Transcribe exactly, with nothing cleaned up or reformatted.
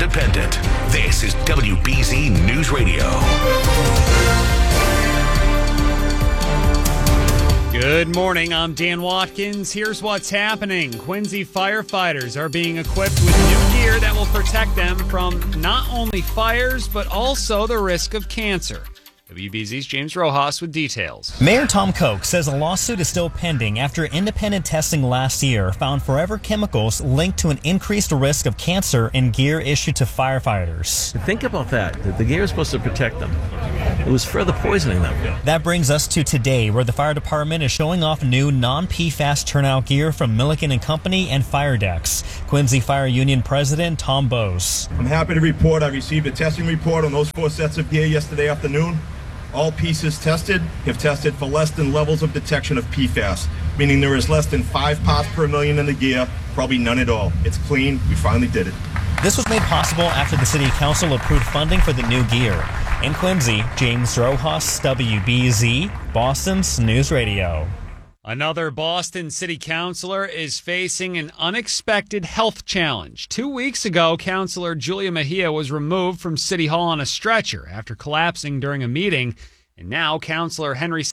independent. This is W B Z News Radio. Good morning, I'm Dan Watkins. Here's what's happening. Quincy firefighters are being equipped with new gear that will protect them from not only fires, but also the risk of cancer. W B Z's James Rojas with details. Mayor Tom Koch says a lawsuit is still pending after independent testing last year found forever chemicals linked to an increased risk of cancer in gear issued to firefighters. Think about that. The gear is supposed to protect them. It was further poisoning them. That brings us to today, where the fire department is showing off new non-P FAS turnout gear from Milliken and Company and Firedex. Quincy Fire Union President Tom Bose. I'm happy to report I received a testing report on those four sets of gear yesterday afternoon. All pieces tested have tested for less than levels of detection of P FAS, meaning there is less than five parts per million in the gear, probably none at all. It's clean. We finally did it. This was made possible after the City Council approved funding for the new gear. In Quincy, James Rojas, W B Z, Boston's News Radio. Another Boston city councilor is facing an unexpected health challenge. Two weeks ago, Councilor Julia Mejia was removed from City Hall on a stretcher after collapsing during a meeting. And now, Councilor Henry